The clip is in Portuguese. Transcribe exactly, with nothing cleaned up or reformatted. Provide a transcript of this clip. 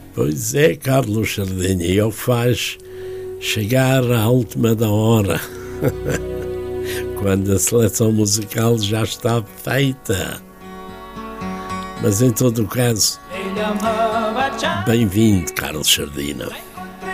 Pois é, Carlos Sardinha, e ele faz chegar à última da hora, quando a seleção musical já está feita. Mas em todo o caso, bem-vindo, Carlos Sardina.